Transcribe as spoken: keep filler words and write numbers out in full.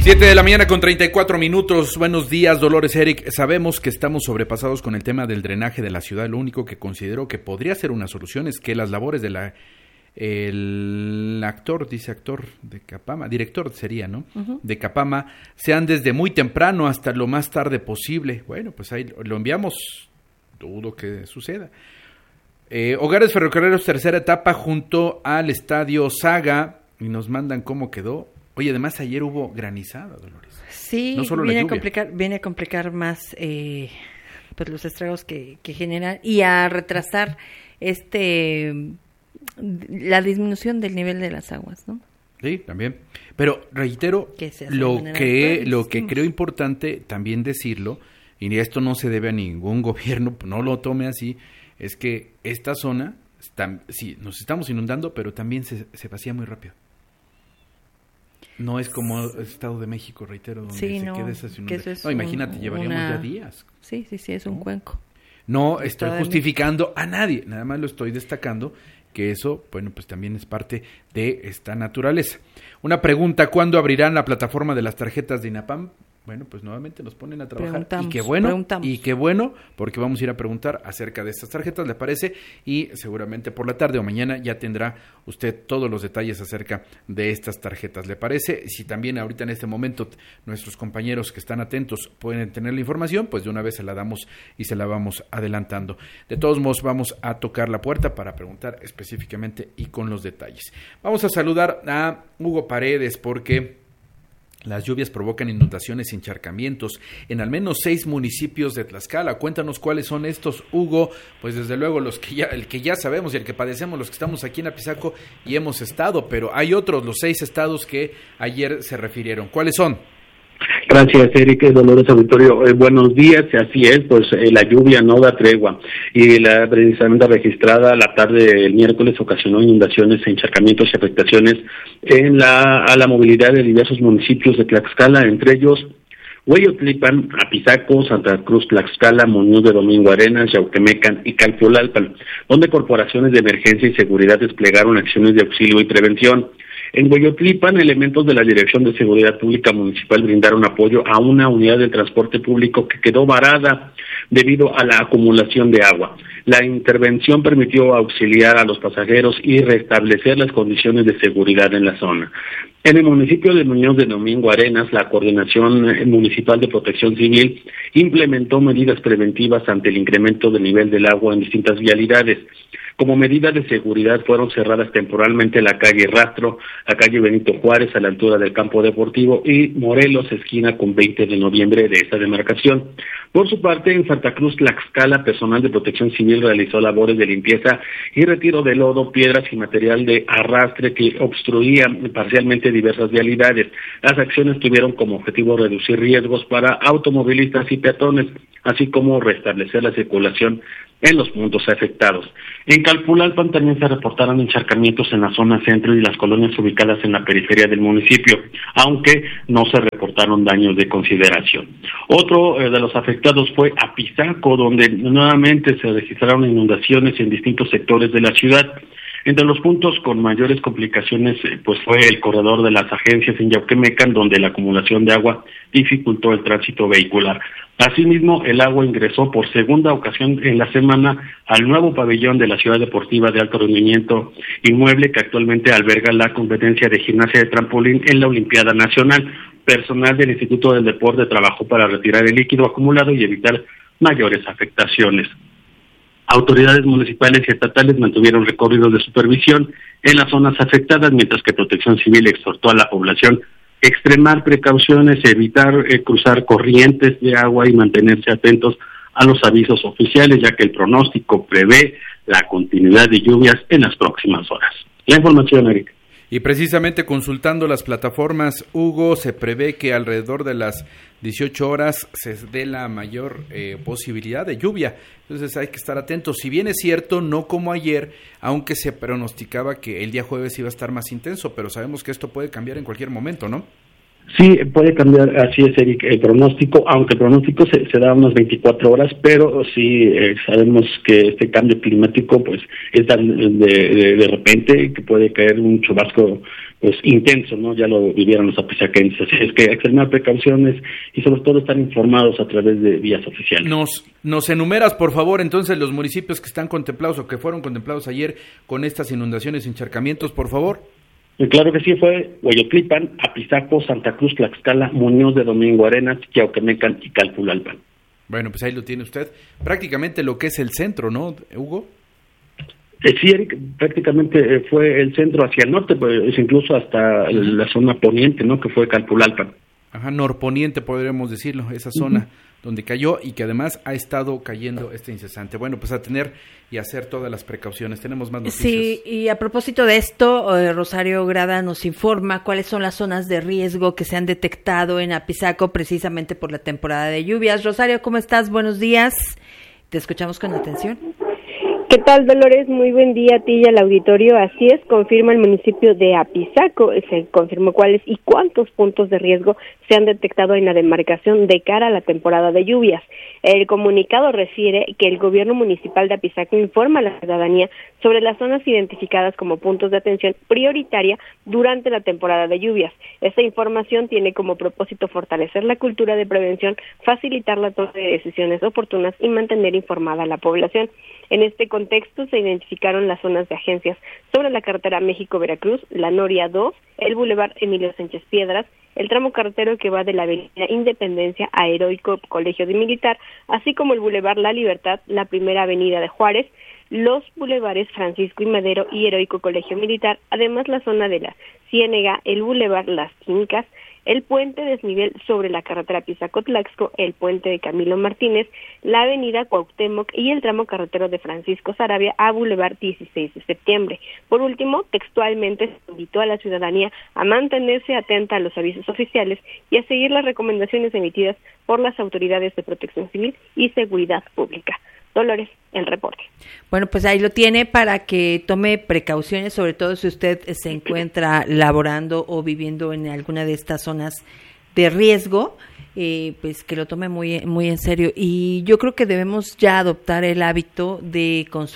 Siete de la mañana con treinta y cuatro minutos. Buenos días, Dolores, Eric. Sabemos que estamos sobrepasados con el tema del drenaje de la ciudad. Lo único que considero que podría ser una solución es que las labores de la el actor, dice actor de Capama, director sería, ¿no? Uh-huh. De Capama, sean desde muy temprano hasta lo más tarde posible. Bueno, pues ahí lo enviamos, dudo que suceda. Eh, Hogares Ferrocarrileros, tercera etapa junto al Estadio Saga, y nos mandan cómo quedó. Oye, además ayer hubo granizada, Dolores. Sí, no solo viene, a complicar, viene a complicar más eh, pues los estragos que, que generan y a retrasar este la disminución del nivel de las aguas, ¿no? Sí, también. Pero reitero, que lo que lo que creo importante también decirlo, y esto no se debe a ningún gobierno, no lo tome así, es que esta zona, está, sí, nos estamos inundando, pero también se, se vacía muy rápido. No es como el Estado de México, reitero, donde sí, se no, queda esas inundaciones. Es no, imagínate, un, llevaríamos una... ya días. Sí, sí, sí, es un cuenco. No estoy justificando a nadie, nada más lo estoy destacando, que eso, bueno, pues también es parte de esta naturaleza. Una pregunta, ¿cuándo abrirán la plataforma de las tarjetas de INAPAM? Bueno, pues nuevamente nos ponen a trabajar y qué bueno, y qué bueno, porque vamos a ir a preguntar acerca de estas tarjetas, ¿le parece? Y seguramente por la tarde o mañana ya tendrá usted todos los detalles acerca de estas tarjetas, ¿le parece? Si también ahorita en este momento nuestros compañeros que están atentos pueden tener la información, pues de una vez se la damos y se la vamos adelantando. De todos modos, vamos a tocar la puerta para preguntar específicamente y con los detalles. Vamos a saludar a Hugo Paredes porque las lluvias provocan inundaciones y encharcamientos en al menos seis municipios de Tlaxcala. Cuéntanos cuáles son estos, Hugo. Pues desde luego los que ya, el que ya sabemos y el que padecemos los que estamos aquí en Apizaco y hemos estado, pero hay otros, los seis estados que ayer se refirieron. ¿Cuáles son? Gracias, Eric, Dolores Auditorio. Eh, buenos días, así es, pues eh, la lluvia no da tregua y la precisamente registrada la tarde del miércoles ocasionó inundaciones, encharcamientos y afectaciones en la a la movilidad de diversos municipios de Tlaxcala, entre ellos Hueyotlipan, Apizaco, Santa Cruz, Tlaxcala, Muñoz de Domingo Arenas, Yauquemecan y Calpulalpan, donde corporaciones de emergencia y seguridad desplegaron acciones de auxilio y prevención. En Hueyotlipan, elementos de la Dirección de Seguridad Pública Municipal brindaron apoyo a una unidad de transporte público que quedó varada debido a la acumulación de agua. La intervención permitió auxiliar a los pasajeros y restablecer las condiciones de seguridad en la zona. En el municipio de Muñoz de Domingo Arenas, la Coordinación Municipal de Protección Civil implementó medidas preventivas ante el incremento del nivel del agua en distintas vialidades. Como medida de seguridad fueron cerradas temporalmente la calle Rastro, la calle Benito Juárez a la altura del campo deportivo y Morelos, esquina con veinte de noviembre de esta demarcación. Por su parte, en Santa Cruz, Tlaxcala, personal de protección civil realizó labores de limpieza y retiro de lodo, piedras y material de arrastre que obstruían parcialmente diversas vialidades. Las acciones tuvieron como objetivo reducir riesgos para automovilistas y peatones, así como restablecer la circulación en los puntos afectados. En Calpulalpan también se reportaron encharcamientos en la zona centro y las colonias ubicadas en la periferia del municipio, aunque no se reportaron daños de consideración. Otro eh, de los afectados fue Apizaco, donde nuevamente se registraron inundaciones en distintos sectores de la ciudad. Entre los puntos con mayores complicaciones eh, pues fue el corredor de las agencias en Yauquemecan, donde la acumulación de agua dificultó el tránsito vehicular. Asimismo, el agua ingresó por segunda ocasión en la semana al nuevo pabellón de la Ciudad Deportiva de Alto Rendimiento, inmueble que actualmente alberga la competencia de gimnasia de trampolín en la Olimpiada Nacional. Personal del Instituto del Deporte trabajó para retirar el líquido acumulado y evitar mayores afectaciones. Autoridades municipales y estatales mantuvieron recorridos de supervisión en las zonas afectadas, mientras que Protección Civil exhortó a la población extremar precauciones, evitar eh, cruzar corrientes de agua y mantenerse atentos a los avisos oficiales, ya que el pronóstico prevé la continuidad de lluvias en las próximas horas. La información, Eric. Y precisamente consultando las plataformas, Hugo, se prevé que alrededor de las dieciocho horas se dé la mayor eh, posibilidad de lluvia. Entonces hay que estar atentos. Si bien es cierto, no como ayer, aunque se pronosticaba que el día jueves iba a estar más intenso, pero sabemos que esto puede cambiar en cualquier momento, ¿no? Sí, puede cambiar, así es, Eric, el pronóstico, aunque el pronóstico se, se da unas veinticuatro horas, pero sí eh, sabemos que este cambio climático pues es de, de, de repente, que puede caer un chubasco pues intenso, ¿no? Ya lo vivieron los apizaquenses, así es que extremar precauciones y sobre todo estar informados a través de vías oficiales. Nos, nos enumeras, por favor, entonces los municipios que están contemplados o que fueron contemplados ayer con estas inundaciones y encharcamientos, por favor. Claro que sí, fue Hueyotlipan, Apizaco, Santa Cruz, Tlaxcala, Muñoz de Domingo Arenas, Yauquemecan y Calpulalpan. Bueno, pues ahí lo tiene usted. Prácticamente lo que es el centro, ¿no, Hugo? Eh, sí, Eric, prácticamente fue el centro hacia el norte, pues incluso hasta uh-huh. la zona poniente, ¿no? Que fue Calpulalpan. Ajá, norponiente podríamos decirlo, esa zona uh-huh. donde cayó y que además ha estado cayendo este incesante. Bueno, pues a tener y hacer todas las precauciones. Tenemos más noticias. Sí, y a propósito de esto, eh, Rosario Grada nos informa cuáles son las zonas de riesgo que se han detectado en Apizaco precisamente por la temporada de lluvias. Rosario, ¿cómo estás? Buenos días. Te escuchamos con atención. ¿Qué tal, Dolores? Muy buen día a ti y al auditorio. Así es, confirma el municipio de Apizaco. Se confirmó cuáles y cuántos puntos de riesgo se han detectado en la demarcación de cara a la temporada de lluvias. El comunicado refiere que el gobierno municipal de Apizaco informa a la ciudadanía sobre las zonas identificadas como puntos de atención prioritaria durante la temporada de lluvias. Esta información tiene como propósito fortalecer la cultura de prevención, facilitar la toma de decisiones oportunas y mantener informada a la población. En este contexto se identificaron las zonas de agencias sobre la carretera México-Veracruz, la Noria dos, el Boulevard Emilio Sánchez Piedras, el tramo carretero que va de la Avenida Independencia a Heroico Colegio de Militar, así como el Boulevard La Libertad, la Primera Avenida de Juárez, los bulevares Francisco y Madero y Heroico Colegio Militar, además la zona de la Ciénega, el Boulevard Las Quincas, el puente desnivel sobre la carretera Apizaco-Tlaxco, el puente de Camilo Martínez, la avenida Cuauhtémoc y el tramo carretero de Francisco Saravia a Boulevard dieciséis de septiembre. Por último, textualmente se invitó a la ciudadanía a mantenerse atenta a los avisos oficiales y a seguir las recomendaciones emitidas por las autoridades de protección civil y seguridad pública. Dolores, el reporte. Bueno, pues ahí lo tiene para que tome precauciones, sobre todo si usted se encuentra laborando o viviendo en alguna de estas zonas de riesgo, eh, pues que lo tome muy, muy en serio. Y yo creo que debemos ya adoptar el hábito de consumir